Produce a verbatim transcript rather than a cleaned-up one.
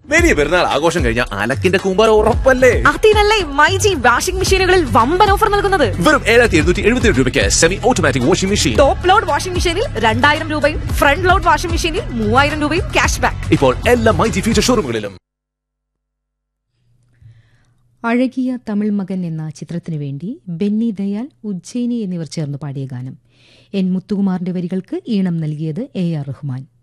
വലിയ പെരുന്നാൾ ആഘോഷം കഴിഞ്ഞ അലക്കിന്റെ കൂമ്പാരം ഉറപ്പല്ലേ? അതിനല്ലേ മൈജി വാഷിംഗ് മെഷീനുകളിൽ വമ്പൻ ഓഫർ നൽകുന്നത്. വെറും ഏഴായിരത്തി എഴുന്നൂറ്റി എഴുപത്തി ഏഴ് രൂപയ്ക്ക് semi automatic washing machine. Top load washing മെഷീനിൽ രണ്ടായിരം രൂപയും ഫ്രണ്ട് ലോഡ് വാഷിംഗ് മെഷീനിൽ മൂവായിരം രൂപയും ക്യാഷ് ബാക്ക്. ഇപ്പോൾ എല്ലാ മൈജി ഫ്യൂച്ചർ ഷോറൂമുകളിലും. അഴകിയ തമിഴ് മകൻ എന്ന ചിത്രത്തിനു വേണ്ടി ബെന്നി ദയാൽ, ഉജ്ജയിനി എന്നിവർ ചേർന്ന് പാടിയ ഗാനം. എൻ മുത്തുകുമാറിന്റെ വരികൾക്ക് ഈണം നൽകിയത് എ ആർ റഹ്മാൻ.